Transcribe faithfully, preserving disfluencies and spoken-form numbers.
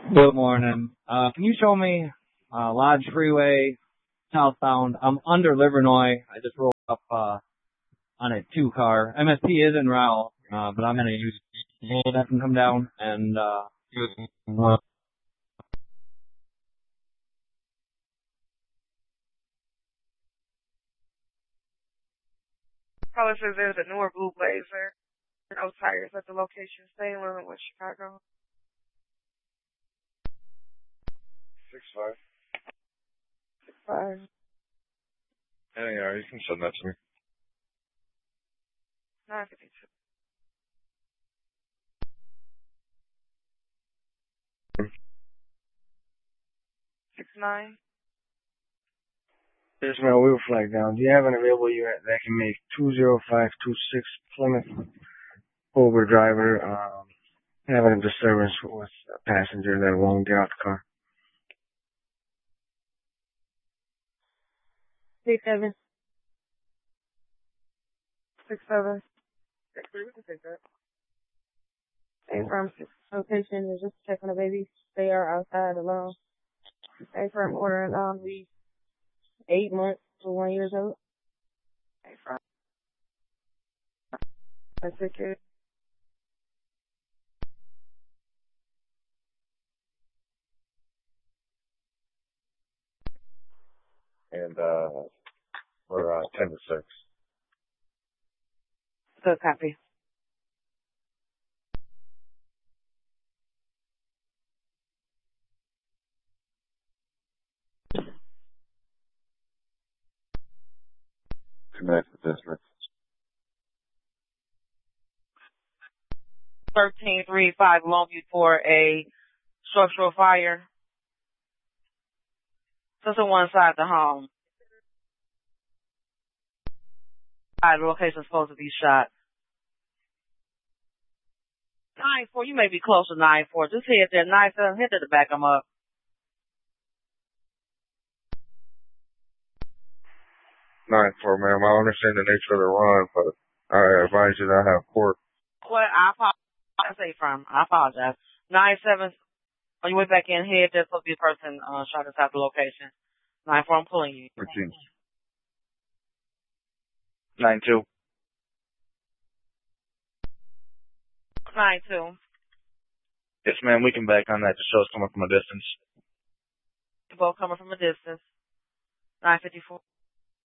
Good morning. Uh, can you show me uh, Lodge Freeway, southbound? I'm under Livernois. I just rolled up uh, on a two car. M S P is en route, uh, but I'm gonna use it. I can come down and uh, use it. Caller says there's a newer Blue Blazer. No tires at the location. Salem, West Chicago. Six five. Six five. Yeah, yeah, you can send that to me. Nine fifty two. Six nine. There's my wheel flag down. Do you have an available unit that can make two zero five two six Plymouth Over driver um, having a disturbance with a passenger that won't get out the car? Six seven. Six seven. Six three. We can take that. Same firm location is just checking the babies. They are outside alone. Same firm ordering um the eight months to one years old. Same firm. I took it. And uh, we're uh, ten to six. Good copy. Connect with district. Thirteen three five Longview for a structural fire. Just on one side of the home. The location is supposed to be shot. Nine four, you may be close to nine four. Just hit there, nine seven, hit it to back them up. Nine four, ma'am. I understand the nature of the run, but I advise you to have court. What? I apologize. I say from. I apologize. Nine seven. On your way back in, head there's supposed to be a person uh, shot inside the location. Nine four, I'm pulling you. Thirteen. Nine two. Nine two. Yes, ma'am. We can back on that. The show's coming from a distance. Both coming from a distance. Nine fifty four.